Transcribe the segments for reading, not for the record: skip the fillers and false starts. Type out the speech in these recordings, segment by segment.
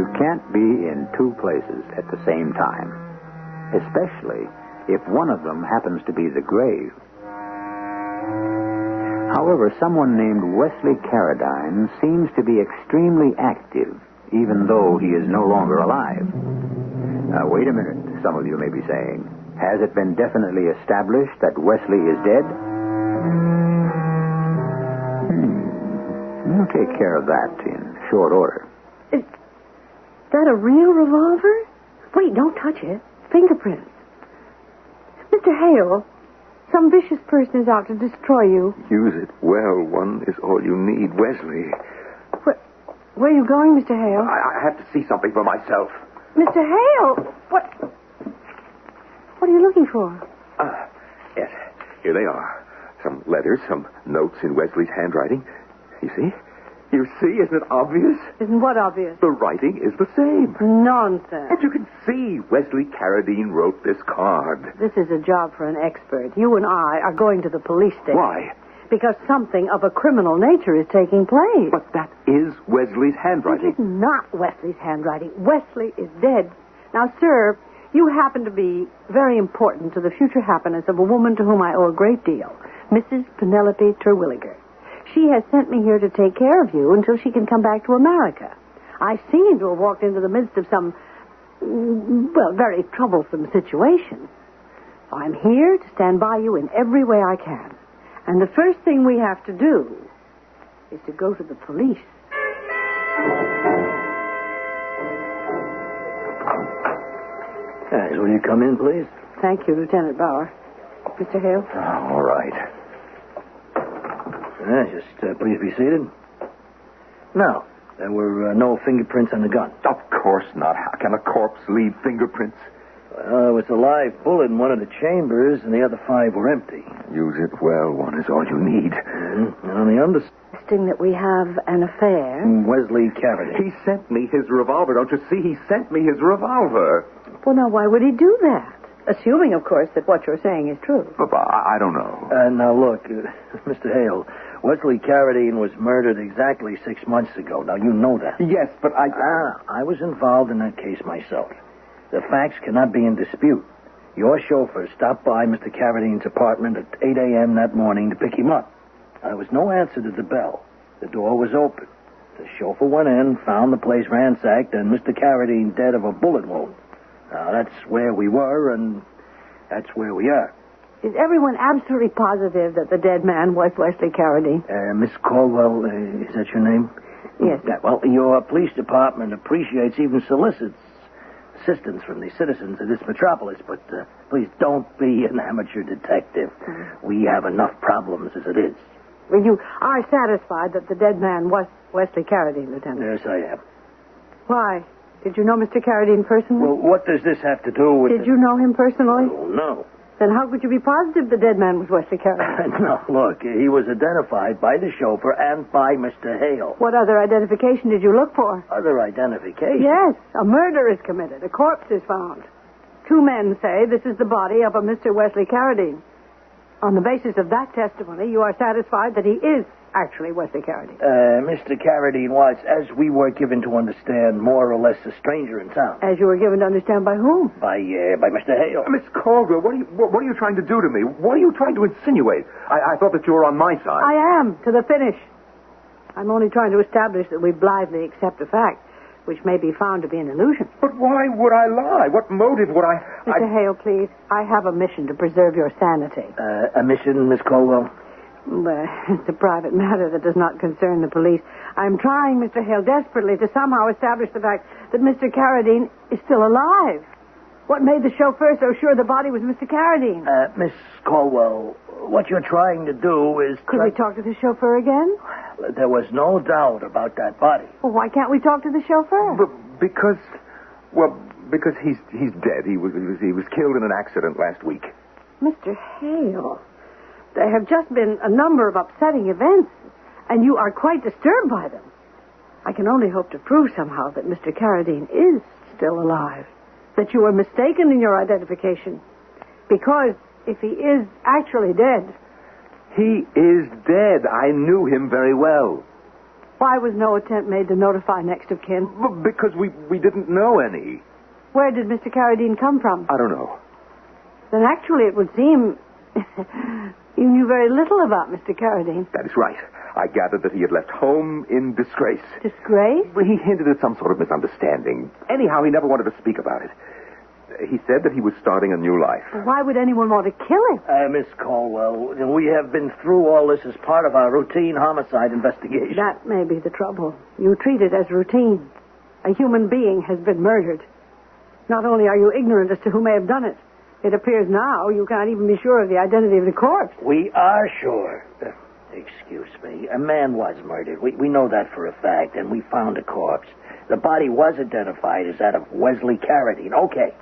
You can't be in two places at the same time, especially if one of them happens to be the grave. However, someone named Wesley Carradine seems to be extremely active, even though he is no longer alive. Now, wait a minute, some of you may be saying. Has it been definitely established that Wesley is dead? We'll take care of that in short order. Is that a real revolver? Wait, don't touch it. Fingerprints. Mr. Hale, some vicious person is out to destroy you. Use it well. One is all you need. Wesley. Where are you going, Mr. Hale? I have to see something for myself. Mr. Hale! What are you looking for? Yes. Here they are. Some letters, some notes in Wesley's handwriting. You see? You see? Isn't it obvious? Isn't what obvious? The writing is the same. Nonsense. But you can see Wesley Carradine wrote this card. This is a job for an expert. You and I are going to the police station. Why? Because something of a criminal nature is taking place. But that is Wesley's handwriting. It is not Wesley's handwriting. Wesley is dead. Now, sir, you happen to be very important to the future happiness of a woman to whom I owe a great deal, Mrs. Penelope Terwilliger. She has sent me here to take care of you until she can come back to America. I seem to have walked into the midst of some, very troublesome situation. I'm here to stand by you in every way I can. And the first thing we have to do is to go to the police. Guys, will you come in, please? Thank you, Lieutenant Bauer. Mr. Hale? All right. Please be seated. Now, there were no fingerprints on the gun. Of course not. How can a corpse leave fingerprints? Well, there was a live bullet in one of the chambers, and the other 5 were empty. Use it well. One is all you need. Mm-hmm. And on the underside... Suggesting that we have an affair. Wesley Carradine. He sent me his revolver. Don't you see? He sent me his revolver. Well, now, why would he do that? Assuming, of course, that what you're saying is true. I don't know. Now, look, Mr. Hale, Wesley Carradine was murdered exactly 6 months ago. Now, you know that. Yes, but I was involved in that case myself. The facts cannot be in dispute. Your chauffeur stopped by Mr. Carradine's apartment at 8 a.m. that morning to pick him up. There was no answer to the bell. The door was open. The chauffeur went in, found the place ransacked, and Mr. Carradine dead of a bullet wound. Now, that's where we were, and that's where we are. Is everyone absolutely positive that the dead man was Wesley Carradine? Miss Caldwell, is that your name? Yes. Well, your police department appreciates, even solicits, assistance from the citizens of this metropolis, but please don't be an amateur detective. We have enough problems as it is. Well, you are satisfied that the dead man was Wesley Carradine, Lieutenant? Yes, I am. Why? Did you know Mr. Carradine personally? Well, what does this have to do with... Did you know him personally? Oh, no. Then how could you be positive the dead man was Wesley Carradine? No, look, he was identified by the chauffeur and by Mr. Hale. What other identification did you look for? Other identification? Yes, a murder is committed. A corpse is found. 2 men say this is the body of a Mr. Wesley Carradine. On the basis of that testimony, you are satisfied that he is actually Wesley Carradine. Mr. Carradine was, as we were given to understand, more or less a stranger in town. As you were given to understand by whom? By Mr. Hale. Miss Caldwell, what are you trying to do to me? What are you trying to insinuate? I thought that you were on my side. I am, to the finish. I'm only trying to establish that we blithely accept a fact, which may be found to be an illusion. But why would I lie? What motive would I... Mr. Hale, please. I have a mission to preserve your sanity. A mission, Miss Caldwell? Well, it's a private matter that does not concern the police. I'm trying, Mr. Hale, desperately to somehow establish the fact that Mr. Carradine is still alive. What made the chauffeur so sure the body was Mr. Carradine? Miss Caldwell, what you're trying to do is... Could we talk to the chauffeur again? There was no doubt about that body. Well, why can't we talk to the chauffeur? Because he's dead. He was killed in an accident last week. Mr. Hale, there have just been a number of upsetting events, and you are quite disturbed by them. I can only hope to prove somehow that Mr. Carradine is still alive, that you were mistaken in your identification, because if he is actually dead... He is dead. I knew him very well. Why was no attempt made to notify next of kin? Because we didn't know any. Where did Mr. Carradine come from? I don't know. Then actually it would seem you knew very little about Mr. Carradine. That is right. I gathered that he had left home in disgrace. Disgrace? He hinted at some sort of misunderstanding. Anyhow, he never wanted to speak about it. He said that he was starting a new life. Why would anyone want to kill him? Miss Caldwell, we have been through all this as part of our routine homicide investigation. That may be the trouble. You treat it as routine. A human being has been murdered. Not only are you ignorant as to who may have done it, it appears now you can't even be sure of the identity of the corpse. We are sure. Excuse me. A man was murdered. We know that for a fact, and we found a corpse. The body was identified as that of Wesley Carradine. Okay.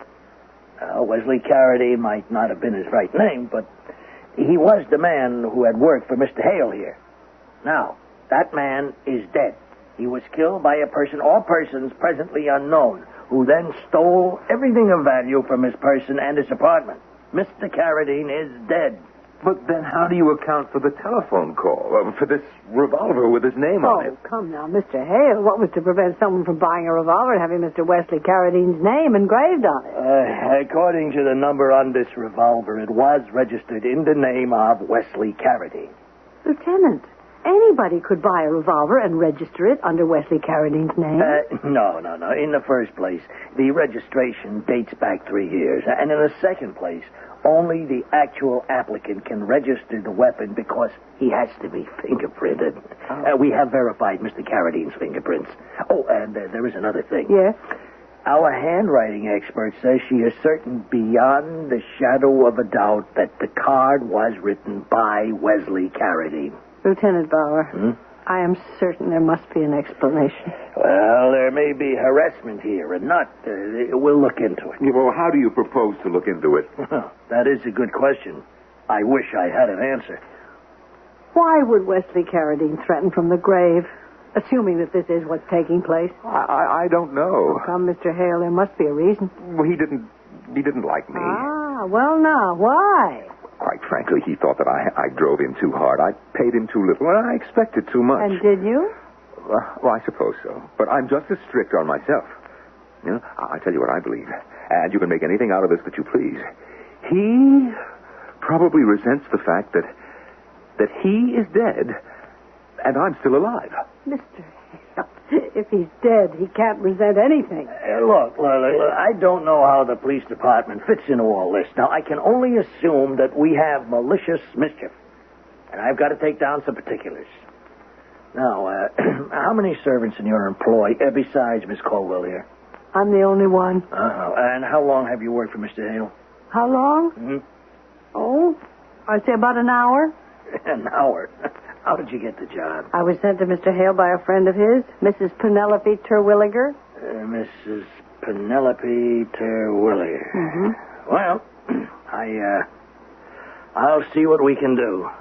Wesley Carradine might not have been his right name, but he was the man who had worked for Mr. Hale here. Now, that man is dead. He was killed by a person or persons presently unknown, who then stole everything of value from his person and his apartment. Mr. Carradine is dead. But then how do you account for the telephone call? For this revolver with his name on it? Oh, come now, Mr. Hale. What was to prevent someone from buying a revolver and having Mr. Wesley Carradine's name engraved on it? According to the number on this revolver, it was registered in the name of Wesley Carradine. Lieutenant, anybody could buy a revolver and register it under Wesley Carradine's name. No. In the first place, the registration dates back 3 years. And in the second place, only the actual applicant can register the weapon because he has to be fingerprinted. We have verified Mr. Carradine's fingerprints. Oh, and there is another thing. Yes? Our handwriting expert says she is certain beyond the shadow of a doubt that the card was written by Wesley Carradine. Lieutenant Bauer, I am certain there must be an explanation. Well, there may be harassment here, and not. We'll look into it. Yeah, well, how do you propose to look into it? That is a good question. I wish I had an answer. Why would Wesley Carradine threaten from the grave, assuming that this is what's taking place? I don't know. Oh, come, Mr. Hale, there must be a reason. Well, he didn't like me. Ah, well, now, why? Quite frankly, he thought that I drove in too hard. I paid him too little, and I expected too much. And did you? Well, I suppose so. But I'm just as strict on myself. You know, I tell you what I believe. And you can make anything out of this that you please. He probably resents the fact that he is dead and I'm still alive. Mr. Hale, if he's dead, he can't resent anything. Look, I don't know how the police department fits into all this. Now, I can only assume that we have malicious mischief. And I've got to take down some particulars. Now, how many servants in your employ, besides Miss Caldwell here? I'm the only one. And how long have you worked for Mr. Hale? How long? Mm-hmm. Oh, I'd say about an hour. An hour? How did you get the job? I was sent to Mr. Hale by a friend of his, Mrs. Penelope Terwilliger. Mrs. Penelope Terwilliger. Mm-hmm. Well, I'll see what we can do.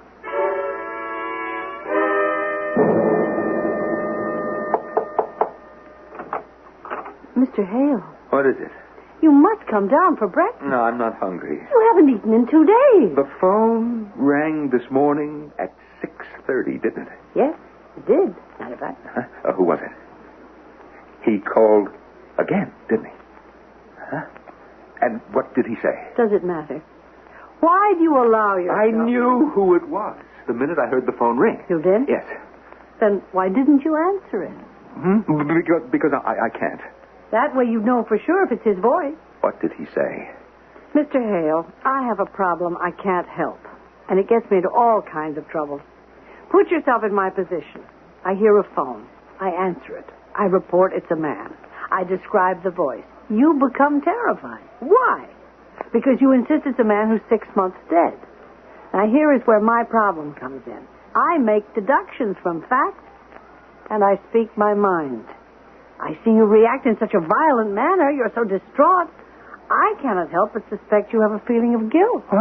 Mr. Hale, What is it? you must come down for breakfast. No, I'm not hungry. You haven't eaten in 2 days. The phone rang this morning at 6:30, didn't it? Yes, it did. Matter of fact. Huh? Who was it? He called again, didn't he? Huh? And what did he say? Does it matter? Why do you allow yourself... I knew who it was the minute I heard the phone ring. You did? Yes. Then why didn't you answer it? Because I can't. That way you'd know for sure if it's his voice. What did he say? Mr. Hale, I have a problem I can't help, and it gets me into all kinds of trouble. Put yourself in my position. I hear a phone. I answer it. I report it's a man. I describe the voice. You become terrified. Why? Because you insist it's a man who's 6 months dead. Now, here is where my problem comes in. I make deductions from facts, and I speak my mind. I see you react in such a violent manner. You're so distraught. I cannot help but suspect you have a feeling of guilt. Huh?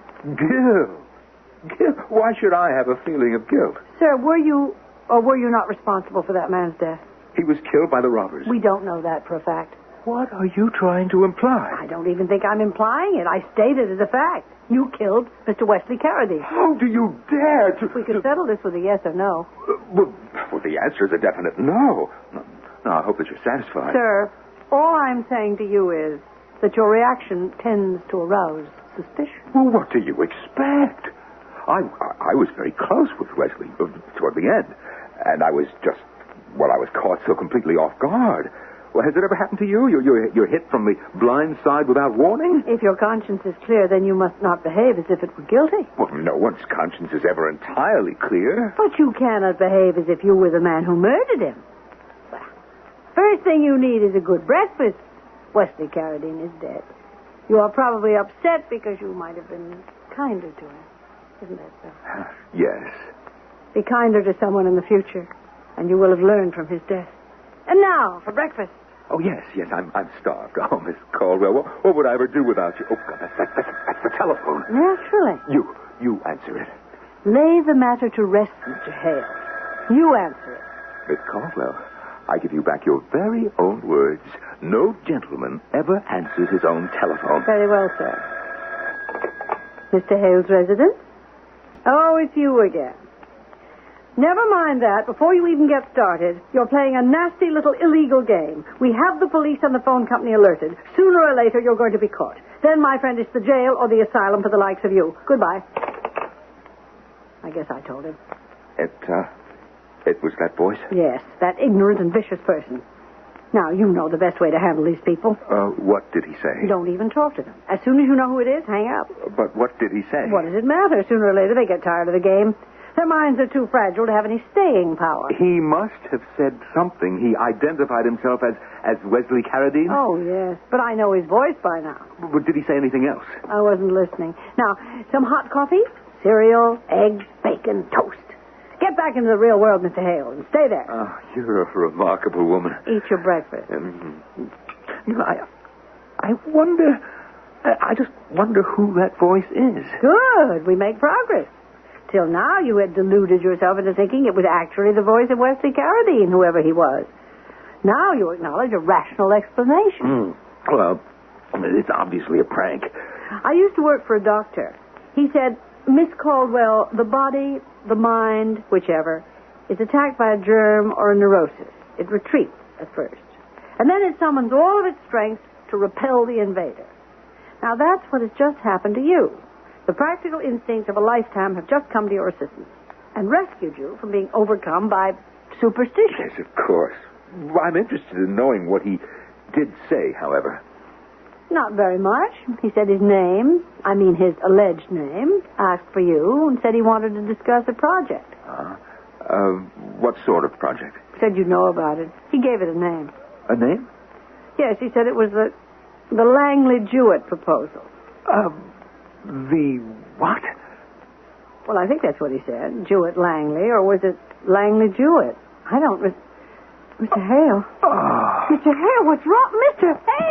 Guilt? Why should I have a feeling of guilt? Sir, were you or were you not responsible for that man's death? He was killed by the robbers. We don't know that for a fact. What are you trying to imply? I don't even think I'm implying it. I state it as a fact. You killed Mr. Wesley Carradine. How do you dare to... We could settle this with a yes or no. Well, the answer is a definite no. No, I hope that you're satisfied. Sir, all I'm saying to you is that your reaction tends to arouse suspicion. Well, what do you expect? I was very close with Wesley toward the end, and I was caught so completely off guard. Well, has it ever happened to you? You're hit from the blind side without warning? If your conscience is clear, then you must not behave as if it were guilty. Well, no one's conscience is ever entirely clear. But you cannot behave as if you were the man who murdered him. Well, first thing you need is a good breakfast. Wesley Carradine is dead. You are probably upset because you might have been kinder to him. Isn't that so? Yes. Be kinder to someone in the future, and you will have learned from his death. And now, for breakfast. Oh, yes, I'm starved. Oh, Miss Caldwell, what would I ever do without you? Oh, God, that's the telephone. Naturally. You answer it. Lay the matter to rest, Mr. Hale. You answer it. Miss Caldwell, I give you back your very own words. No gentleman ever answers his own telephone. Very well, sir. Mr. Hale's residence? Oh, it's you again. Never mind that. Before you even get started, you're playing a nasty little illegal game. We have the police and the phone company alerted. Sooner or later, you're going to be caught. Then, my friend, it's the jail or the asylum for the likes of you. Goodbye. I guess I told him. It was that voice? Yes, that ignorant and vicious person. Now, you know the best way to handle these people. What did he say? Don't even talk to them. As soon as you know who it is, hang up. But what did he say? What does it matter? Sooner or later, they get tired of the game. Their minds are too fragile to have any staying power. He must have said something. He identified himself as Wesley Carradine? Oh, yes. But I know his voice by now. But did he say anything else? I wasn't listening. Now, some hot coffee, cereal, eggs, bacon, toast. Get back into the real world, Mr. Hale, and stay there. Oh, you're a remarkable woman. Eat your breakfast. I wonder... I just wonder who that voice is. Good. We make progress. Till now, you had deluded yourself into thinking it was actually the voice of Wesley Carradine, whoever he was. Now you acknowledge a rational explanation. Well, it's obviously a prank. I used to work for a doctor. He said, Miss Caldwell, the body, the mind, whichever, is attacked by a germ or a neurosis. It retreats at first. And then it summons all of its strength to repel the invader. Now, that's what has just happened to you. The practical instincts of a lifetime have just come to your assistance and rescued you from being overcome by superstition. Yes, of course. I'm interested in knowing what he did say, however. Not very much. He said his name, his alleged name, asked for you, and said he wanted to discuss a project. What sort of project? Said you'd know about it. He gave it a name. A name? Yes, he said it was the Langley-Jewett proposal. The what? Well, I think that's what he said. Jewett-Langley, or was it Langley-Jewett? I don't... Mr. Hale. Oh. Mr. Hale, what's wrong? Mr. Hale!